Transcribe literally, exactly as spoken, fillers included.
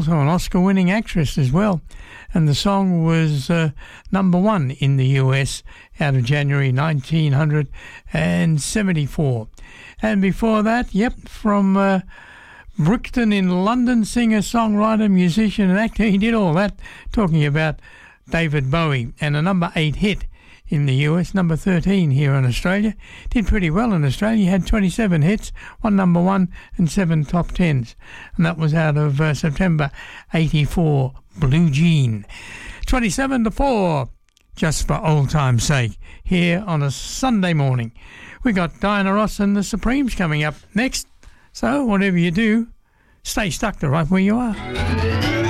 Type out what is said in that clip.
Also an Oscar-winning actress as well. And the song was uh, number one in the U S out of January nineteen seventy-four. And before that, yep, from uh, Brixton in London, singer, songwriter, musician and actor. He did all that, talking about David Bowie, and a number eight hit in the U S, number thirteen here in Australia. Did pretty well in Australia. He had twenty-seven hits, one number one and seven top tens. And that was out of uh, September eighty-four, Blue Jean. twenty-seven to four, just for old time's sake, here on a Sunday morning. We got Diana Ross and the Supremes coming up next. So whatever you do, stay stuck right where you are.